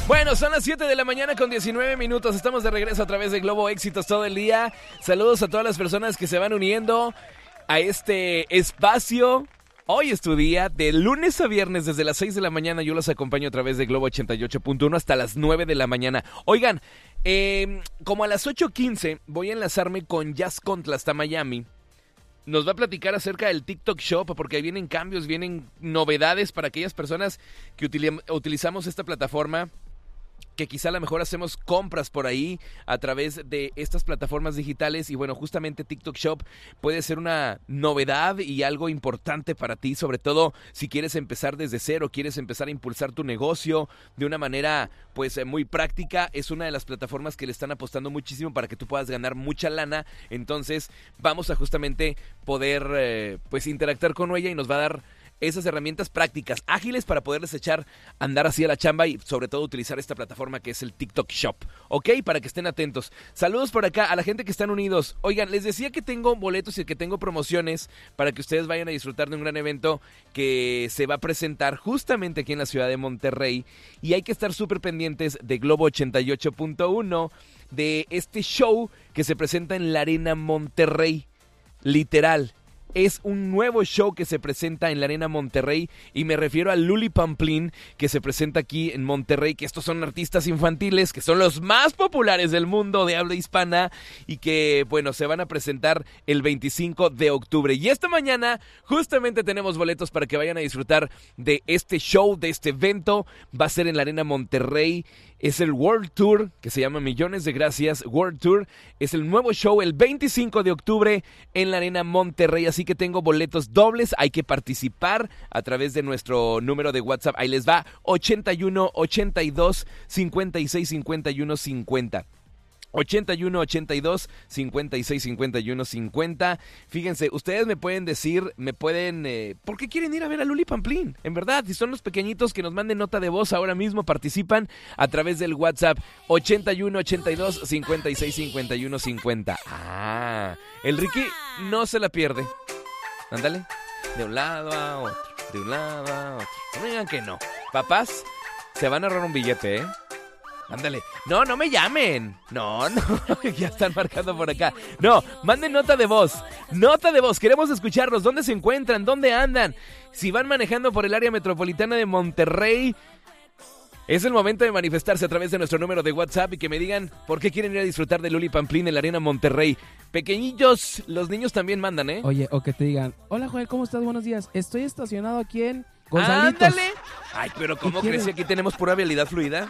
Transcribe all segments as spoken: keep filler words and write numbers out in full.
Bueno, son las siete de la mañana con diecinueve minutos. Estamos de regreso a través de Globo Éxitos todo el día. Saludos a todas las personas que se van uniendo a este espacio. Hoy es tu día, de lunes a viernes, desde las seis de la mañana. Yo los acompaño a través de Globo ochenta y ocho punto uno hasta las nueve de la mañana. Oigan, eh, como a las ocho quince voy a enlazarme con Jazz Contra hasta Miami. Nos va a platicar acerca del TikTok Shop, porque ahí vienen cambios, vienen novedades para aquellas personas que util- utilizamos esta plataforma, que quizá a lo mejor hacemos compras por ahí a través de estas plataformas digitales. Y bueno, justamente TikTok Shop puede ser una novedad y algo importante para ti, sobre todo si quieres empezar desde cero, quieres empezar a impulsar tu negocio de una manera pues muy práctica. Es una de las plataformas que le están apostando muchísimo para que tú puedas ganar mucha lana. Entonces vamos a justamente poder eh, pues interactuar con ella, y nos va a dar esas herramientas prácticas, ágiles, para poderles echar a andar así a la chamba, y sobre todo utilizar esta plataforma que es el TikTok Shop, ¿ok? Para que estén atentos. Saludos por acá a la gente que están unidos. Oigan, les decía que tengo boletos y que tengo promociones para que ustedes vayan a disfrutar de un gran evento que se va a presentar justamente aquí en la ciudad de Monterrey, y hay que estar súper pendientes de Globo ochenta y ocho punto uno, de este show que se presenta en la Arena Monterrey, literal. Es un nuevo show que se presenta en la Arena Monterrey, y me refiero a Luli Pamplín, que se presenta aquí en Monterrey, que estos son artistas infantiles, que son los más populares del mundo de habla hispana, y que, bueno, se van a presentar el veinticinco de octubre. Y esta mañana justamente tenemos boletos para que vayan a disfrutar de este show, de este evento. Va a ser en la Arena Monterrey. Es el World Tour, que se llama Millones de Gracias World Tour. Es el nuevo show el veinticinco de octubre en la Arena Monterrey. Así que tengo boletos dobles. Hay que participar a través de nuestro número de WhatsApp. Ahí les va: ochenta y uno, ochenta y dos, cincuenta y seis, cincuenta y uno, cincuenta. ochenta y uno, ochenta y dos, cincuenta y seis, cincuenta y uno, cincuenta. Fíjense, ustedes me pueden decir, me pueden... Eh, ¿por qué quieren ir a ver a Luli Pamplín? En verdad, si son los pequeñitos, que nos manden nota de voz ahora mismo. Participan a través del WhatsApp ochenta y uno, ochenta y dos, cincuenta y seis, cincuenta y uno, cincuenta. Ah, el Ricky no se la pierde. Ándale, de un lado a otro, de un lado a otro. No digan que no. Papás, se van a ahorrar un billete, ¿eh? Ándale. No, no me llamen. No, no. Ya están marcando por acá. No, manden nota de voz. Nota de voz. Queremos escucharlos. ¿Dónde se encuentran? ¿Dónde andan? Si van manejando por el área metropolitana de Monterrey, es el momento de manifestarse a través de nuestro número de WhatsApp y que me digan por qué quieren ir a disfrutar de Luli Pamplín en la Arena Monterrey. Pequeñillos, los niños también mandan, ¿eh? Oye, o que te digan: hola, Joel, ¿cómo estás? Buenos días. Estoy estacionado aquí en Gonzalitos. ¡Ándale! Ay, pero ¿cómo crees que aquí tenemos pura vialidad fluida?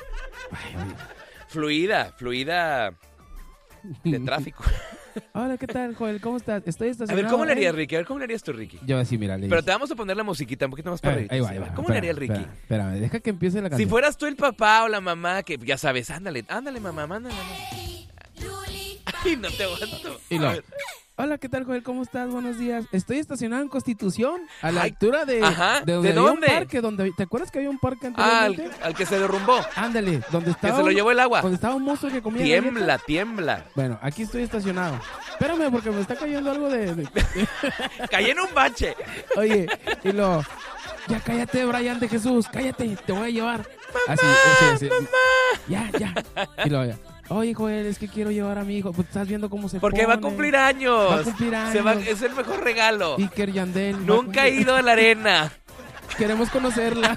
Ay, oye. Fluida, fluida de tráfico. Hola, ¿qué tal, Joel? ¿Cómo estás? Estoy A estacionado. ver, ¿cómo le harías, en- Ricky? A ver, ¿cómo le harías tú, Ricky? Yo así, mira, le Pero dije. te vamos a poner la musiquita un poquito más para Ahí, ahí va, ahí va. ¿Cómo Espera, le haría el Ricky? Espera, espérame, deja que empiece la Si canción. fueras tú el papá o la mamá, que ya sabes, ándale, ándale, mamá, mándale. Ay, no te aguanto. Y A lo- ver. Hola, ¿qué tal, Joel? ¿Cómo estás? Buenos días. Estoy estacionado en Constitución, a la Ay, altura de, ajá, de donde ¿de había dónde? un parque. Donde, ¿te acuerdas que había un parque Ah, al, anteriormente? al que se derrumbó, Ándale, donde que estaba se lo un- llevó el agua. donde estaba un monstruo que comía Tiembla, galletas. tiembla. Bueno, aquí estoy estacionado. Espérame, porque me está cayendo algo de... de- Caí en un bache. Oye, y lo... Ya cállate, Brian de Jesús, cállate, te voy a llevar. Así, sí, sí. Ya, ya. Y lo... Oye, Joel, es que quiero llevar a mi hijo. Pues estás viendo cómo se Porque pone. va a cumplir años. Va a cumplir años. Se va- es el mejor regalo. Iker Yandel. va a Nunca he cumplir- ido a la arena. Queremos conocerla.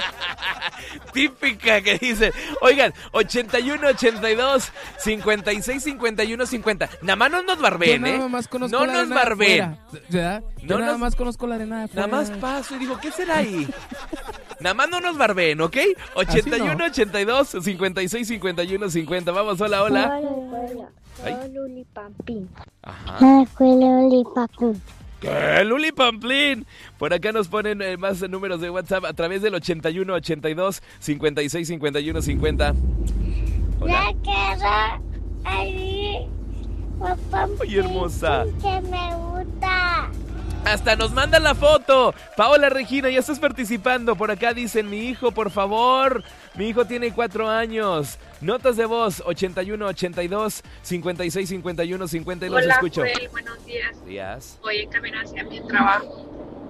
Típica que dice, oigan, ochenta y uno, ochenta y dos, cincuenta y seis, cincuenta y uno, cincuenta. Nada más no nos Yo barbeen, ¿eh? nada más conozco No la nos arena de barbeen. afuera, ¿verdad? Yo No nada nos- más conozco la arena de afuera. Nada más paso y digo, ¿qué será ahí? Nada más no nos barbeen, ¿ok? ochenta y uno, no. ochenta y dos, cincuenta y seis, cincuenta y uno, cincuenta. Vamos, hola, hola. Hola, Ay. soy Luli Pampín. Ajá. Ah, soy Luli Pampín. ¿Qué? Luli Pamplín. Por acá nos ponen eh, más números de WhatsApp a través del ochenta y uno, ochenta y dos, cincuenta y seis, cincuenta y uno, cincuenta. Hola. Ya quiero ahí. Ay, hermosa. Que me gusta. Hasta nos mandan la foto. Paola Regina, ya estás participando. Por acá dicen, mi hijo, por favor. Mi hijo tiene cuatro años. Notas de voz, ochenta y uno, ochenta y dos, cincuenta y seis, cincuenta y uno, cincuenta y los Hola, escucho. Joel, buenos días. Días. Voy en camino hacia mi trabajo.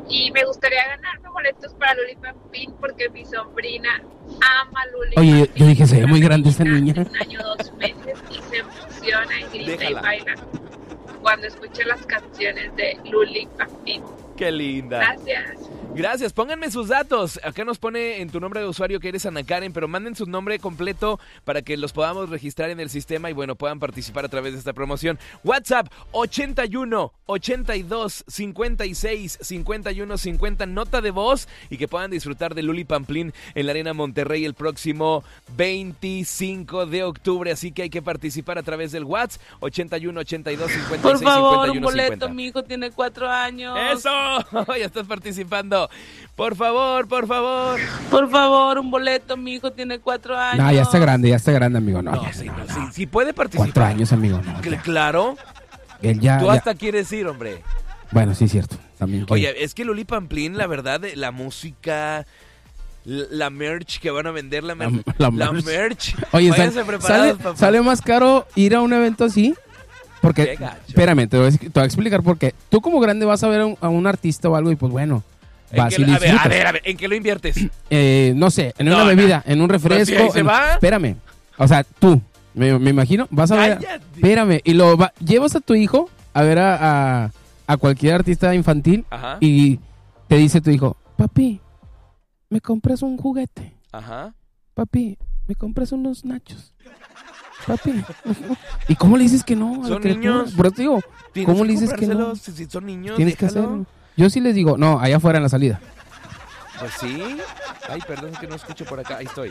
Y me gustaría ganarme boletos para Luli Pampín porque mi sobrina ama Luli Oye, Pampín. yo dije, se ve muy grande esta niña. Tiene un año, dos meses y se emociona y grita Déjala. y baila cuando escucha las canciones de Luli Pampín. Qué linda. Gracias. Gracias, pónganme sus datos. Acá nos pone en tu nombre de usuario que eres Ana Karen, pero manden su nombre completo para que los podamos registrar en el sistema y bueno, puedan participar a través de esta promoción. WhatsApp ochenta y uno, ochenta y dos, cincuenta y seis, cincuenta y uno, cincuenta, nota de voz y que puedan disfrutar de Luli Pamplín en la Arena Monterrey el próximo veinticinco de octubre. Así que hay que participar a través del WhatsApp ochenta y uno, ochenta y dos, cincuenta y seis, Por favor, cincuenta y un uno, boleto, cincuenta. mi hijo tiene cuatro años. ¡Eso! Ya estás participando. Por favor, por favor. Por favor, un boleto, mi hijo tiene cuatro años. No, ya está grande, ya está grande, amigo. No, No, ya, sí, no, no, no. sí, sí puede participar. Cuatro años, amigo. No, Cl- ya. Claro. Él ya, Tú ya- hasta quieres ir, hombre. Bueno, sí, cierto. También. que- Oye, es que Luli Pamplín, la verdad, eh, la música, l- la merch que van a vender, la, mer- La- la la merch. merch. Oye, Váyanse sal- preparados, sale, papá. sale más caro ir a un evento así. Porque, Qué gacho. espérame, te voy, a, te voy a explicar por qué. Tú como grande vas a ver a un, a un artista o algo y pues bueno, ¿En vas qué- y lo a, ver, a disfrutas. ver, a ver, ¿en qué lo inviertes? Eh, no sé, en No, una no. bebida, en un Pues refresco. sí, ahí se en- va. Espérame. O sea, tú, me, me imagino, vas a ver. Cállate. Espérame, y lo va- llevas a tu hijo a ver a, a, a cualquier artista infantil Ajá, y te dice tu hijo, papi, ¿me compras un juguete? ajá. Papi, ¿me compras unos nachos? Papi. ¿Y cómo le dices que no? a la Son criatura? niños. Por eso te digo, Tienes ¿cómo que le dices que no? comprárselos, Si, si son niños, Tienes que déjalo. hacerlo. Yo sí les digo, no, allá afuera en la salida. Pues sí. Ay, perdón que no escucho por acá. Ahí estoy.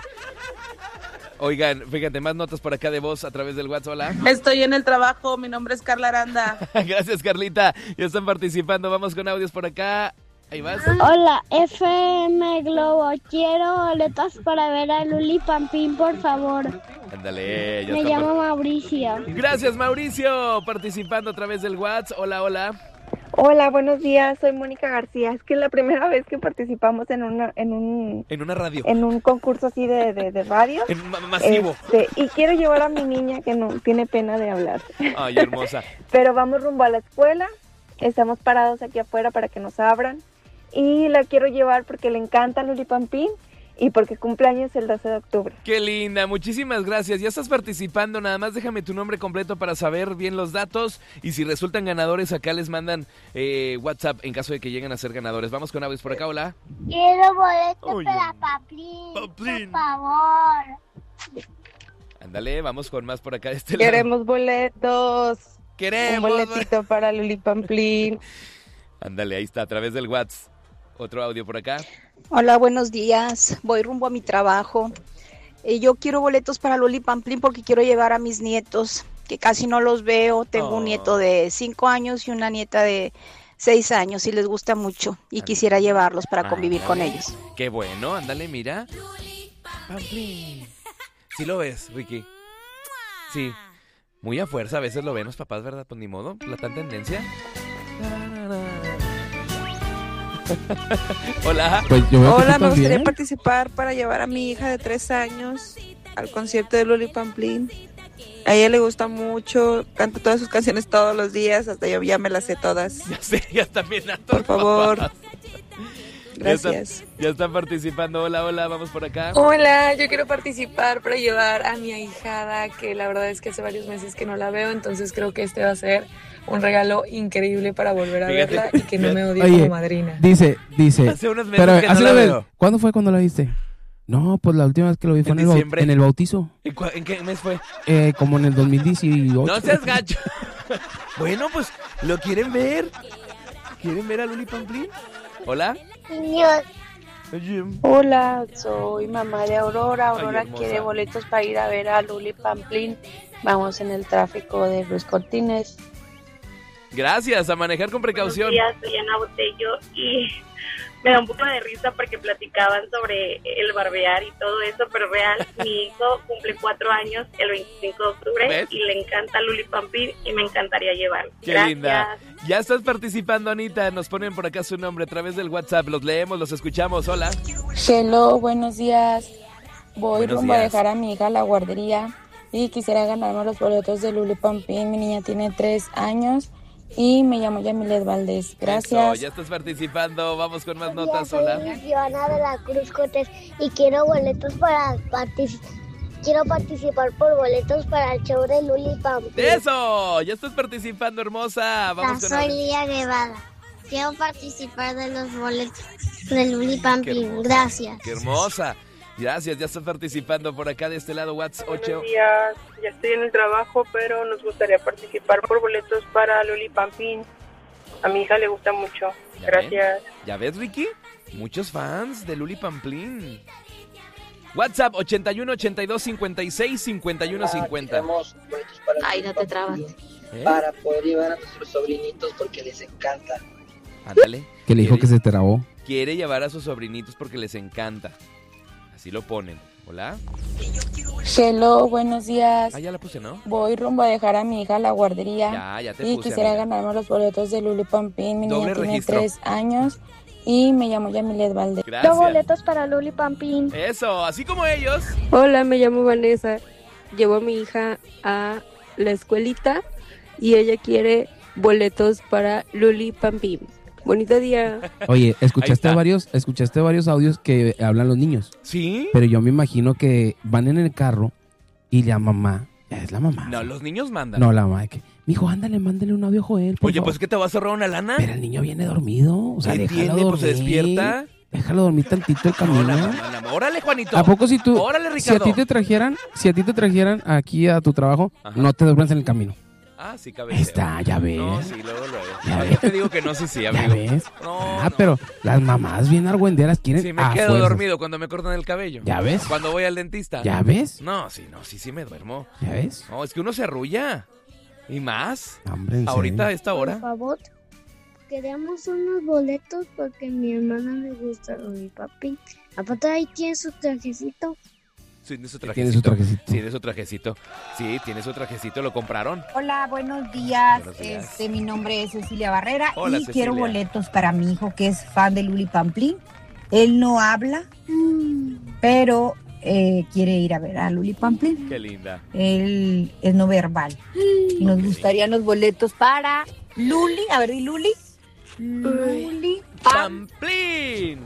Oigan, fíjate, más notas por acá de voz a través del WhatsApp. Hola. Estoy en el trabajo, mi nombre es Carla Aranda. Gracias, Carlita. Ya están participando. Vamos con audios por acá. Ahí vas. Hola, F M Globo. Quiero boletos para ver a Luli Pampín, por favor. Ándale, ya Me está llamo par- Mauricio. Gracias, Mauricio, participando a través del WhatsApp. Hola, hola. Hola, buenos días, soy Mónica García. Es que es la primera vez que participamos en una, en un, En una radio. en un concurso así de, de, de radio. En ma- masivo. Este, y quiero llevar a mi niña que no tiene pena de hablar. Ay, hermosa. Pero vamos rumbo a la escuela, estamos parados aquí afuera para que nos abran. Y la quiero llevar porque le encanta Luli Pampín y porque cumpleaños el doce de octubre. Qué linda, muchísimas gracias. Ya estás participando, nada más déjame tu nombre completo para saber bien los datos y si resultan ganadores acá les mandan eh, WhatsApp en caso de que lleguen a ser ganadores. Vamos con audios por acá, hola. Quiero boletos Oye. para Paplín, Paplín. por favor. Ándale, vamos con más por acá de este lado. Queremos boletos, un Queremos. boletito para Luli Pampín. Ándale, ahí está, a través del WhatsApp. Otro audio por acá. Hola, buenos días. Voy rumbo a mi trabajo. Eh, yo quiero boletos para Luli Pamplín porque quiero llevar a mis nietos, que casi no los veo. Tengo Oh. un nieto de cinco años y una nieta de seis años y les gusta mucho y quisiera llevarlos para convivir con ellos. Qué bueno, ándale, mira. Pampín. Sí lo ves, Ricky. Sí. Muy a fuerza a veces lo ven los papás, ¿verdad? Pues ni modo, la tan tendencia. Hola. Pues yo veo que Hola, tú me gustaría también. participar para llevar a mi hija de tres años al concierto de Luli Pamplín. A ella le gusta mucho, canta todas sus canciones todos los días, hasta yo ya me las sé todas. Ya sé, ya están bien a Por favor. Ya Gracias. están, ya están participando. Hola, hola, vamos por acá. Hola, yo quiero participar para llevar a mi ahijada, que la verdad es que hace varios meses que no la veo, entonces creo que este va a ser un regalo increíble para volver a Fíjate, verla y que no me odie Oye, como madrina. Dice, dice. Hace unos meses Pero, que no así la lo ves. veo. ¿Cuándo fue cuando la viste? No, pues la última vez que lo vi fue En en, el, bau- diciembre. en el bautizo. ¿En, cua- en qué mes fue? Eh, como en el dos mil dieciocho. No seas gacho. Bueno, pues, ¿lo quieren ver? ¿Quieren ver a Luli Pamplín? Hola. Niños, Oye, Hola, soy mamá de Aurora. Aurora hermosa. quiere boletos para ir a ver a Luli Pamplín. Vamos en el tráfico de Luis Cortines. gracias, a manejar con precaución. Buenos días, soy Ana Botello y me da un poco de risa porque platicaban sobre el barbear y todo eso, pero real, mi hijo cumple cuatro años el veinticinco de octubre ¿Ves? y le encanta Luli Pampín y me encantaría llevarlo. Qué Gracias. linda. Ya estás participando, Anita. Nos ponen por acá su nombre a través del WhatsApp. Los leemos, los escuchamos. Hola. Hello, buenos días. Voy Buenos rumbo a días. dejar a mi hija a la guardería y quisiera ganarme los boletos de Luli Pampín. Mi niña tiene tres años y me llamo Yamilet Valdés. Gracias. Eso, ya estás participando. Vamos con más Buenos notas. días, Hola. soy Joana de la Cruz Cortés y quiero boletos para participar. Quiero participar por boletos para el show de Luli Pampín. Eso, ya estás participando, hermosa. Vamos con Soy la- Lía Guevara. Quiero participar de los boletos de Luli Pampín. Gracias. Qué hermosa. Gracias, ya estás participando por acá de este lado. WhatsApp ocho. Buenos días, ya estoy en el trabajo, pero nos gustaría participar por boletos para Luli Pampín. A mi hija le gusta mucho. ¿Ya Gracias. ves? ¿Ya ves, Ricky? Muchos fans de Luli Pamplín. WhatsApp ochenta y uno, ochenta y dos, cincuenta y seis, cincuenta y uno, cincuenta. Ay, no te trabas. ¿Eh? Para poder llevar a nuestros sobrinitos porque les encanta. Ándale. Que le dijo que se trabó. Quiere llevar a sus sobrinitos porque les encanta. Así lo ponen. Hola. Hello, buenos días. Ah, ya la puse, ¿no? Voy rumbo a dejar a mi hija a la guardería. Ya, ya te y puse, quisiera amiga. ganarme los boletos de Luli Pampín. Mi Doble niña tiene registro. tres años y me llamo Yamilet Valdés. Gracias. Quiero boletos para Luli Pampín. Eso, así como ellos. Hola, me llamo Vanessa. Llevo a mi hija a la escuelita y ella quiere boletos para Luli Pampín. Bonito día. Oye, Ahí escuchaste está. varios, escuchaste varios audios que hablan los niños. ¿Sí? Pero yo me imagino que van en el carro y la mamá, es la mamá. No, los niños mandan. No, la mamá, de que, mijo, ándale, mándale un audio a Joel, por Oye, favor". pues ¿qué te vas a ahorrar una lana? Pero el niño viene dormido, o sea, ¿Qué déjalo tiene? dormir. Pues se despierta. Déjalo dormir tantito el No, la camino. mamá, la mamá. Órale, Juanito. ¿A poco si tú, Órale, si a Ricardo. ti te trajeran, si a ti te trajeran aquí a tu trabajo, Ajá. no te duermas en el camino? Ah, sí, cabe. Ahí está, ya ves. No, sí, luego, luego. Ya Ah, ves. yo te digo que no, sí, sí, ¿Ya amigo. ves? No, ah, no. pero las mamás bien argüenderas quieren Sí, me a quedo fuerzas. dormido cuando me cortan el cabello. ¿Ya ves? Cuando voy al dentista. ¿Ya ves? No, sí, no, sí, sí me duermo. ¿Ya ves? No, es que uno se arrulla. ¿Y más? Hombre, en Ahorita a serio. esta Por hora. favor, queremos unos boletos porque a mi hermana le gusta Luli Pampín. Aparte ahí tiene su trajecito. Sí, tiene su Tiene trajecito. su trajecito. Sí, tiene su trajecito. Sí, tiene su trajecito, lo compraron. Hola, buenos días. Buenos días. Este, mi nombre es Cecilia Barrera Hola, y Cecilia. quiero boletos para mi hijo que es fan de Luli Pamplín. Él no habla, pero eh, quiere ir a ver a Luli Pamplín. Qué linda. Él es no verbal. Y nos gustarían los boletos para Luli. A ver, di Luli. Luli ¡Pamplín!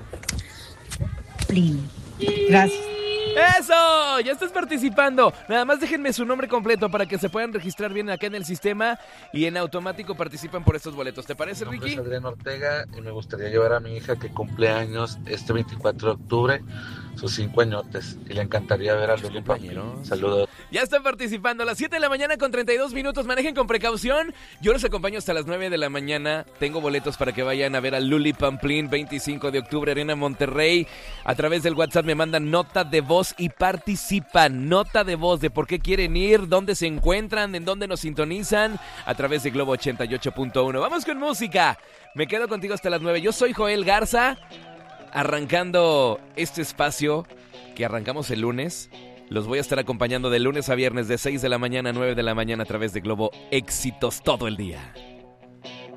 Pamplín. Gracias. ¡Eso! Ya estás participando. Nada más déjenme su nombre completo para que se puedan registrar bien acá en el sistema y en automático participan por estos boletos. ¿Te parece, Mi nombre Ricky? es Adrián Ortega y me gustaría llevar a mi hija que cumple años este veinticuatro de octubre, sus cinco añotes, y le encantaría ver a Luli Pampín. Saludos. Ya están participando a las siete de la mañana con treinta y dos minutos. Manejen con precaución. Yo los acompaño hasta las nueve de la mañana. Tengo boletos para que vayan a ver a Luli Pamplín, veinticinco de octubre, Arena Monterrey. A través del WhatsApp me mandan nota de voz y participan. Nota de voz de por qué quieren ir, dónde se encuentran, en dónde nos sintonizan. A través de Globo ochenta y ocho punto uno. Vamos con música. Me quedo contigo hasta las nueve. Yo soy Joel Garza. Arrancando este espacio que arrancamos el lunes. Los voy a estar acompañando de lunes a viernes de seis de la mañana a nueve de la mañana a través de Globo Éxitos todo el día.